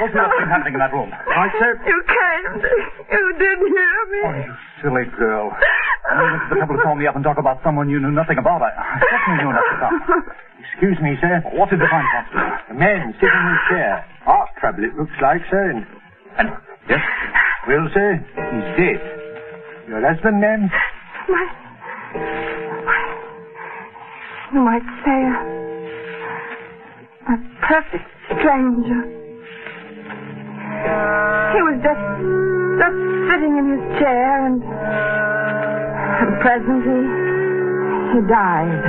What's been happening in that room? Right, sir? You came. You didn't hear me. Oh, you silly girl. You went to the trouble to call me up and talk about someone you knew nothing about. I certainly knew enough to come. Excuse me, sir. What did you find, Constable? A man sitting in his chair. Heart trouble, it looks like, sir. And yes? Well, sir, he's dead. Your husband, ma'am? You might say a perfect stranger. He was just sitting in his chair, and presently he died.